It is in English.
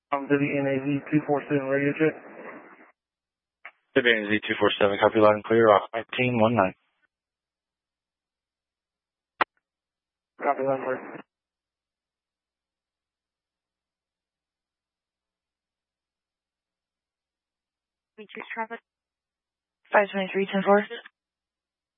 Vivian AZ247 radio check. Vivian AZ247, copy loud and clear off 1919. Copy loud and clear. Matrix traffic. 523, 10-4.